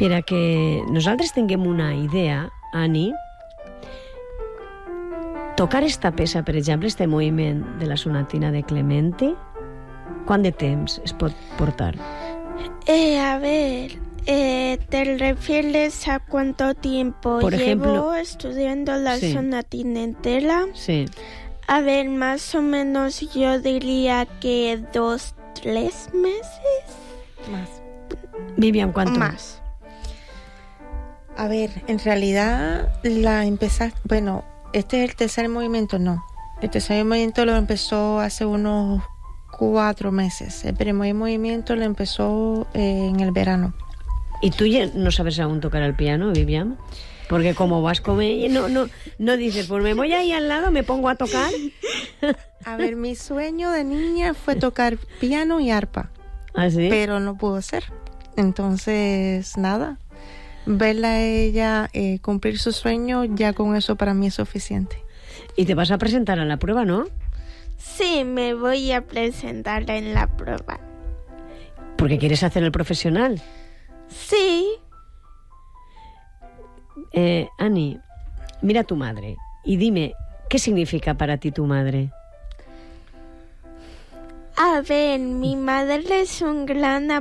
Per a que nosaltres tinguem una idea, Ani, tocar esta peça, per exemple, este moviment de la sonatina de Clementi, quant de temps es pot portar? A ver, ¿te refieres a cuánto tiempo Por ejemplo, llevo estudiando la sí. sonatina entera? Sí. A ver, más o menos yo diría que 2-3 meses. Más. Vivian, ¿cuánto? Más. A ver, en realidad la empezaste... Bueno, este es el tercer movimiento, no. El tercer movimiento lo empezó hace unos 4 meses. El primer movimiento lo empezó en el verano. ¿Y tú ya no sabes aún tocar el piano, Vivian? Porque como vas con ella, no dices, pues me voy ahí al lado, me pongo a tocar. A ver, mi sueño de niña fue tocar piano y arpa. ¿Ah, sí? Pero no pudo ser. Entonces, nada. Verla a ella cumplir su sueño, ya con eso para mí es suficiente. Y te vas a presentar a la prueba, ¿no? Sí, me voy a presentar en la prueba. Porque quieres hacer el profesional. Sí. Ani, mira a tu madre y dime, ¿qué significa para ti tu madre? A ver, mi madre es un gran